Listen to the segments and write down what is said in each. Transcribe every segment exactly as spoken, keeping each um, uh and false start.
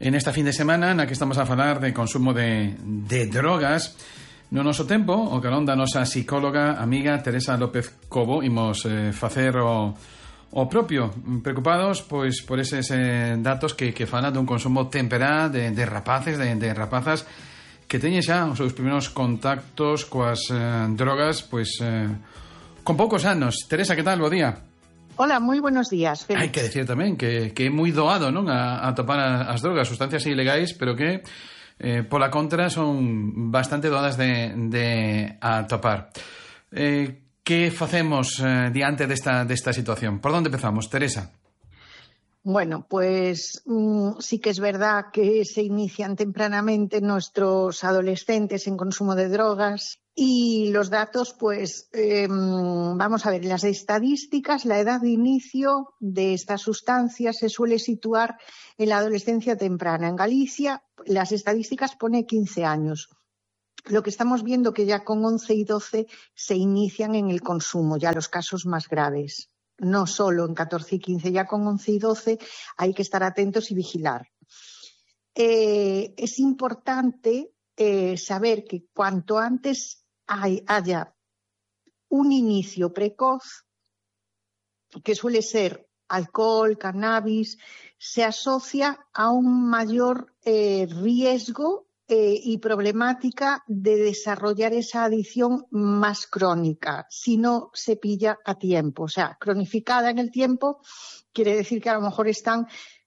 En esta fin de semana na que estamos a falar de consumo de, de drogas, no noso tempo, o carón da nosa psicóloga amiga Teresa López Cobo, imos eh, facer o, o propio, preocupados pois por eses eh, datos que, que falan dun consumo temperá de, de rapaces, de, de rapazas que teñen xa os seus primeiros contactos coas eh, drogas, pois eh, con poucos anos. Teresa, que tal? Bo día. Hola, moi buenos días, Félix. Hai que decir tamén que, que é moi doado, non, a, a topar a, as drogas, sustancias ilegais, pero que eh, pola contra son bastante doadas de, de a topar. Eh, que facemos eh, diante desta, desta situación? Por onde empezamos, Teresa? Bueno, pues mmm, sí que es verdad que se inician tempranamente nuestros adolescentes en consumo de drogas y los datos, pues eh, vamos a ver, las estadísticas, la edad de inicio de estas sustancias se suele situar en la adolescencia temprana. En Galicia, las estadísticas pone quince años. Lo que estamos viendo que ya con once y doce se inician en el consumo, ya los casos más graves. No solo en catorce y quince, ya con once y doce hay que estar atentos y vigilar. Eh, es importante eh, saber que cuanto antes hay, haya un inicio precoz, que suele ser alcohol, cannabis, se asocia a un mayor eh, riesgo Eh, y problemática de desarrollar esa adicción más crónica, si no se pilla a tiempo. O sea, cronificada en el tiempo quiere decir que a lo mejor están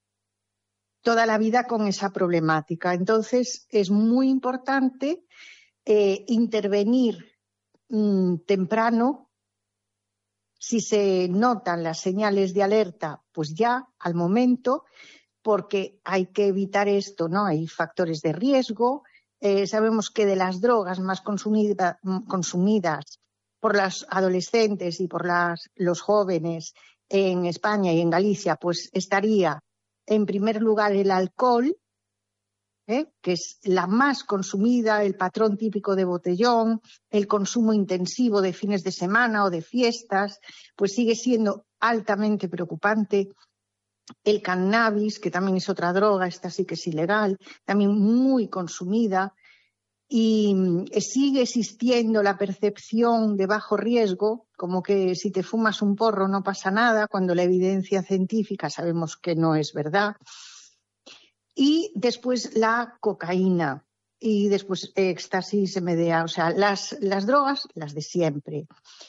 toda la vida con esa problemática. Entonces, es muy importante eh, intervenir mmm, temprano. Si se notan las señales de alerta, pues ya, al momento, porque hay que evitar esto, ¿no? Hay factores de riesgo. Eh, sabemos que de las drogas más consumida, consumidas por los adolescentes y por las, los jóvenes en España y en Galicia, pues estaría en primer lugar el alcohol, ¿eh? Que es la más consumida, el patrón típico de botellón, el consumo intensivo de fines de semana o de fiestas, pues sigue siendo altamente preocupante. El cannabis, que también es otra droga, esta sí que es ilegal, también muy consumida, y sigue existiendo la percepción de bajo riesgo, como que si te fumas un porro no pasa nada, cuando la evidencia científica sabemos que no es verdad. Y después la cocaína, y después éxtasis, M D A, o sea, las, las drogas, las de siempre.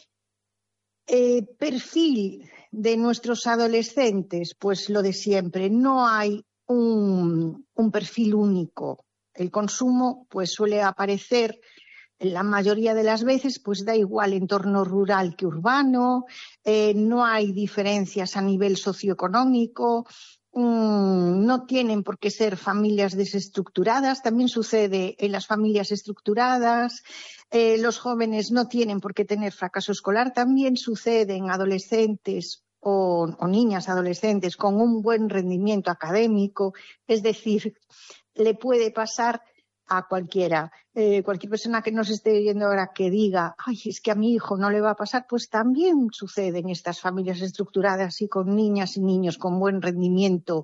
Eh, perfil de nuestros adolescentes, pues lo de siempre, no hay un, un perfil único. El consumo pues suele aparecer la mayoría de las veces, pues da igual entorno rural que urbano, eh, no hay diferencias a nivel socioeconómico, mmm, no tienen por qué ser familias desestructuradas, también sucede en las familias estructuradas. Eh, los jóvenes no tienen por qué tener fracaso escolar, también sucede en adolescentes o, o niñas adolescentes con un buen rendimiento académico, es decir, le puede pasar a cualquiera. Eh, cualquier persona que nos esté viendo ahora que diga, ay, es que a mi hijo no le va a pasar, pues también sucede en estas familias estructuradas y con niñas y niños con buen rendimiento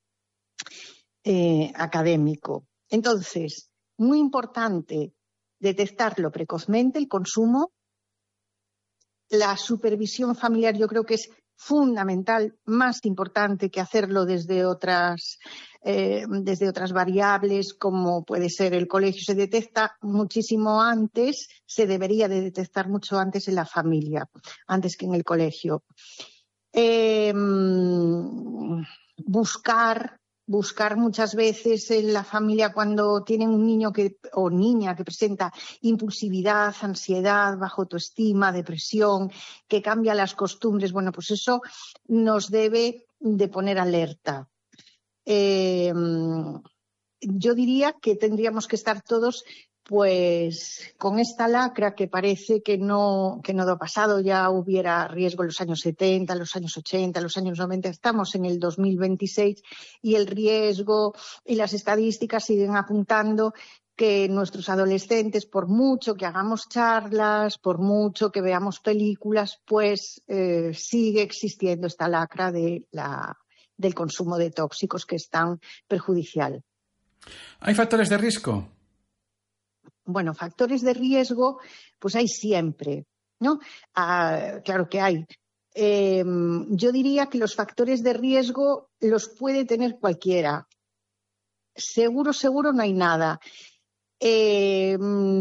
eh, académico. Entonces, muy importante detectarlo precozmente, el consumo. La supervisión familiar yo creo que es fundamental, más importante que hacerlo desde otras, eh, desde otras variables, como puede ser el colegio. Se detecta muchísimo antes, se debería de detectar mucho antes en la familia, antes que en el colegio. Eh, buscar... Buscar muchas veces en la familia cuando tienen un niño que, o niña que presenta impulsividad, ansiedad, baja autoestima, depresión, que cambia las costumbres. Bueno, pues eso nos debe de poner alerta. Eh, yo diría que tendríamos que estar todos pues con esta lacra que parece que no, que no ha pasado, ya hubiera riesgo en los años setenta, en los años ochenta, en los años noventa, estamos en el dos mil veintiséis y el riesgo y las estadísticas siguen apuntando que nuestros adolescentes, por mucho que hagamos charlas, por mucho que veamos películas, pues eh, sigue existiendo esta lacra de la, del consumo de tóxicos que es tan perjudicial. ¿Hay factores de riesgo? Bueno, factores de riesgo, pues hay siempre, ¿no? Ah, claro que hay. Eh, yo diría que los factores de riesgo los puede tener cualquiera. Seguro, seguro no hay nada. Eh,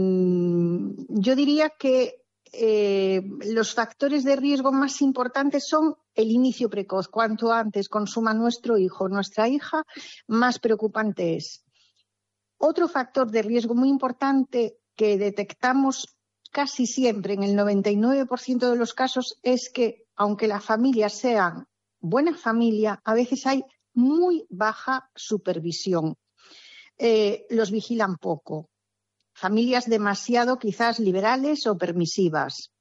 yo diría que eh, los factores de riesgo más importantes son el inicio precoz. Cuanto antes consuma nuestro hijo o nuestra hija, más preocupante es. Otro factor de riesgo muy importante que detectamos casi siempre, en el noventa y nueve por ciento de los casos, es que, aunque la familia sea buena familia, a veces hay muy baja supervisión. Eh, los vigilan poco. Familias demasiado quizás liberales o permisivas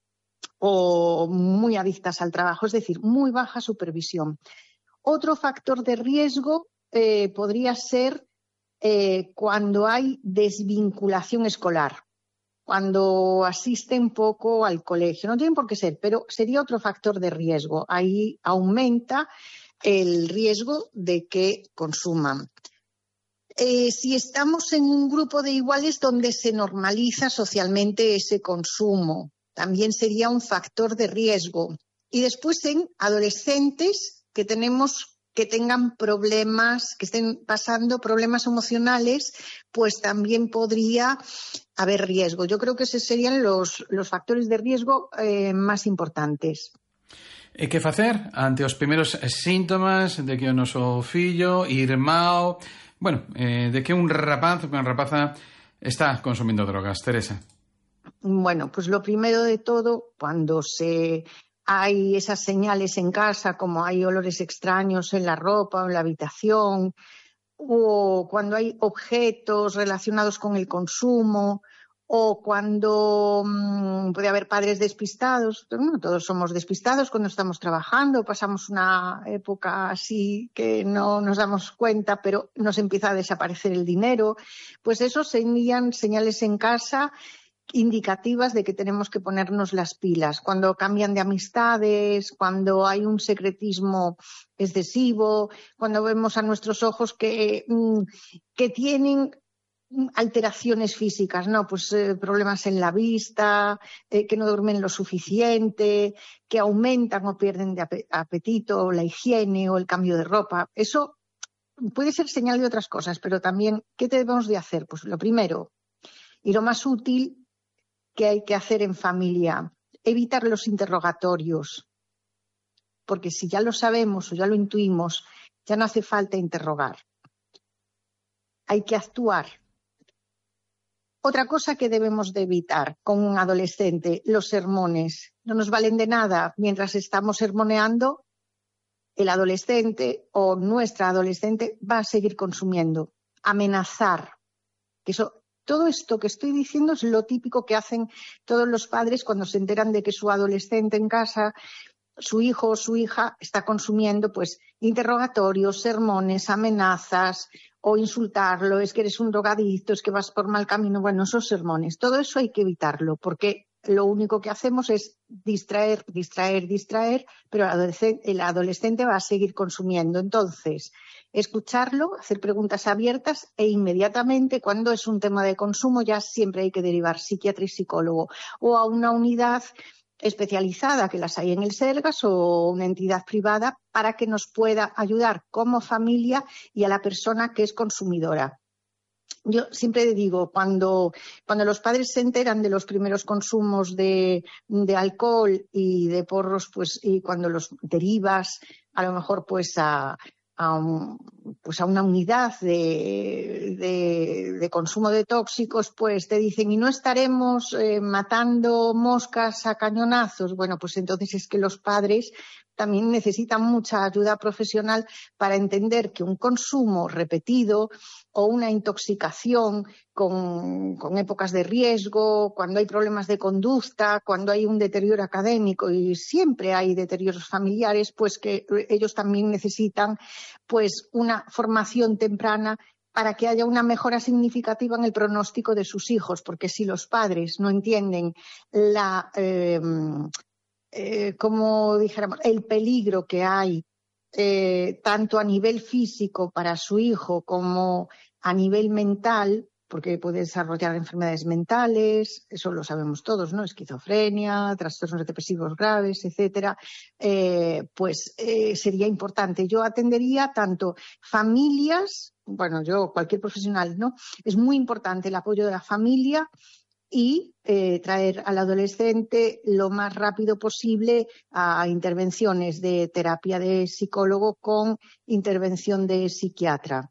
o muy adictas al trabajo, es decir, muy baja supervisión. Otro factor de riesgo eh, podría ser Eh, cuando hay desvinculación escolar, cuando asisten poco al colegio. No tienen por qué ser, pero sería otro factor de riesgo. Ahí aumenta el riesgo de que consuman. Eh, si estamos en un grupo de iguales donde se normaliza socialmente ese consumo, también sería un factor de riesgo. Y después en adolescentes que tenemos que tengan problemas, que estén pasando problemas emocionales, pues también podría haber riesgo. Yo creo que esos serían los, los factores de riesgo eh, más importantes. E que facer ante os primeiros síntomas de que o noso fillo, irmão, bueno, eh, de que un rapaz ou unha rapaza está consumindo drogas? Teresa. Bueno, pues lo primero de todo, cuando se hay esas señales en casa, como hay olores extraños en la ropa o en la habitación, o cuando hay objetos relacionados con el consumo, o cuando mmm, puede haber padres despistados. Bueno, todos somos despistados cuando estamos trabajando, pasamos una época así que no nos damos cuenta, pero nos empieza a desaparecer el dinero. Pues eso serían señales en casa indicativas de que tenemos que ponernos las pilas. Cuando cambian de amistades, cuando hay un secretismo excesivo, cuando vemos a nuestros ojos que, que tienen alteraciones físicas, ¿no? Pues eh, problemas en la vista, eh, que no duermen lo suficiente, que aumentan o pierden de ap- apetito, la higiene o el cambio de ropa. Eso puede ser señal de otras cosas, pero también, ¿qué debemos de hacer? Pues lo primero, y lo más útil, que hay que hacer en familia, evitar los interrogatorios, porque si ya lo sabemos o ya lo intuimos, ya no hace falta interrogar. Hay que actuar. Otra cosa que debemos de evitar con un adolescente, los sermones. No nos valen de nada mientras estamos sermoneando, el adolescente o nuestra adolescente va a seguir consumiendo. Amenazar, que eso. Todo esto que estoy diciendo es lo típico que hacen todos los padres cuando se enteran de que su adolescente en casa, su hijo o su hija está consumiendo, pues interrogatorios, sermones, amenazas o insultarlo, es que eres un drogadicto, es que vas por mal camino. Bueno, esos sermones, todo eso hay que evitarlo porque lo único que hacemos es distraer, distraer, distraer, pero el adolescente, el adolescente va a seguir consumiendo. Entonces, escucharlo, hacer preguntas abiertas e inmediatamente, cuando es un tema de consumo, ya siempre hay que derivar psiquiatra y psicólogo o a una unidad especializada, que las hay en el Sergas, o una entidad privada, para que nos pueda ayudar como familia y a la persona que es consumidora. Yo siempre digo, cuando, cuando los padres se enteran de los primeros consumos de, de alcohol y de porros, pues, y cuando los derivas, a lo mejor, pues, a, a, un, pues a una unidad de, de, de consumo de tóxicos, pues te dicen, ¿y no estaremos eh, matando moscas a cañonazos? Bueno, pues entonces es que los padres también necesitan mucha ayuda profesional para entender que un consumo repetido o una intoxicación con, con épocas de riesgo, cuando hay problemas de conducta, cuando hay un deterioro académico y siempre hay deterioros familiares, pues que ellos también necesitan pues una formación temprana para que haya una mejora significativa en el pronóstico de sus hijos, porque si los padres no entienden la... Eh, Eh, como dijéramos, el peligro que hay eh, tanto a nivel físico para su hijo como a nivel mental, porque puede desarrollar enfermedades mentales, eso lo sabemos todos, ¿no? Esquizofrenia, trastornos depresivos graves, etcétera, eh, pues eh, sería importante. Yo atendería tanto familias, bueno, yo, cualquier profesional, ¿no? Es muy importante el apoyo de la familia y eh, traer al adolescente lo más rápido posible a intervenciones de terapia de psicólogo con intervención de psiquiatra.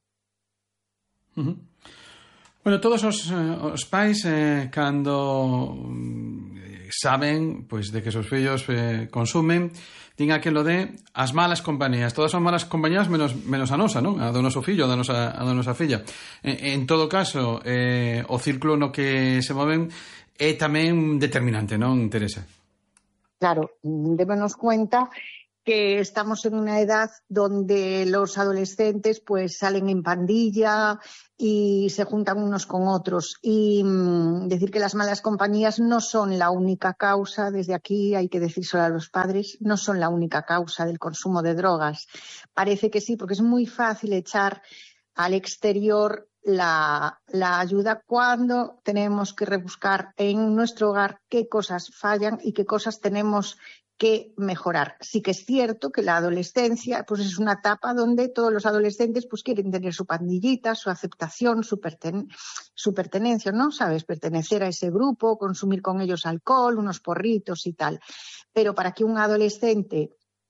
Uh-huh. Bueno, todos os, os pais eh, cando eh, saben pois de que seus fillos eh, consumen, din aquilo de as malas compañías. Todas son malas compañías menos, menos a nosa, non? A do noso fillo, a da nosa, a da nosa filla. En, en todo caso, eh, o círculo no que se moven é tamén determinante, non, Teresa? Claro, démonos cuenta que estamos en una edad donde los adolescentes pues salen en pandilla y se juntan unos con otros. Y mmm, decir que las malas compañías no son la única causa, desde aquí hay que decírselo a los padres, no son la única causa del consumo de drogas. Parece que sí, porque es muy fácil echar al exterior la, la ayuda cuando tenemos que rebuscar en nuestro hogar qué cosas fallan y qué cosas tenemos que mejorar. Sí que es cierto que la adolescencia pues es una etapa donde todos los adolescentes pues quieren tener su pandillita, su aceptación, su, perten su pertenencia, ¿no? ¿Sabes? Pertenecer a ese grupo, consumir con ellos alcohol, unos porritos y tal. Pero para que un adolescente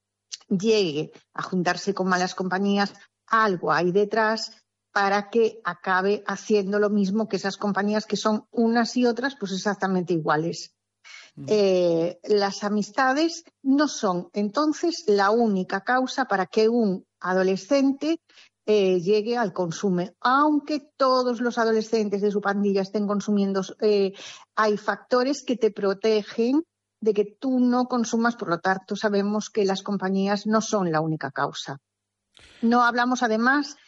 llegue a juntarse con malas compañías, algo hay detrás para que acabe haciendo lo mismo que esas compañías que son unas y otras pues exactamente iguales. Eh, las amistades no son entonces la única causa para que un adolescente eh, llegue al consumo. Aunque todos los adolescentes de su pandilla estén consumiendo, eh, hay factores que te protegen de que tú no consumas, por lo tanto sabemos que las compañías no son la única causa. No hablamos además